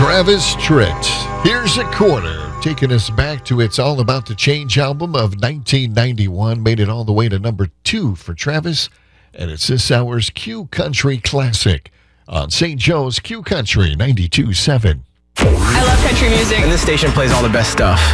Travis Tritt. Here's a quarter, taking us back to It's All About the Change album of 1991. Made it all the way to number 2 for Travis. And it's this hour's Q Country Classic on St. Joe's Q Country 92.7. I love country music. And this station plays all the best stuff.